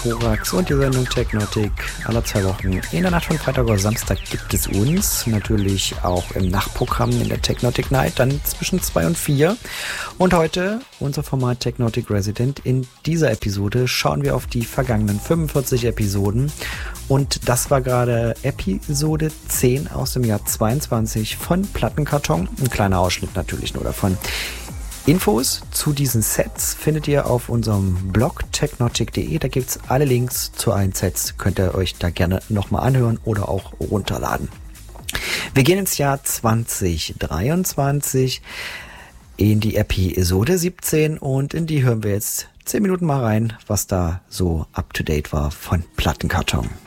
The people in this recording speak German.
Borax und die Sendung Technotic alle 2 Wochen. In der Nacht von Freitag oder Samstag gibt es uns. Natürlich auch im Nachtprogramm in der Technotic Night, dann zwischen 2 und 4. Und heute unser Format Technotic Resident. In dieser Episode schauen wir auf die vergangenen 45 Episoden. Und das war gerade Episode 10 aus dem Jahr 22 von Plattenkarton. Ein kleiner Ausschnitt natürlich nur davon. Infos zu diesen Sets findet ihr auf unserem Blog technotic.de. Da gibt's alle Links zu allen Sets. Könnt ihr euch da gerne nochmal anhören oder auch runterladen. Wir gehen ins Jahr 2023 in die Episode 17 und in die hören wir jetzt 10 Minuten mal rein, was da so up to date war von Plattenkarton.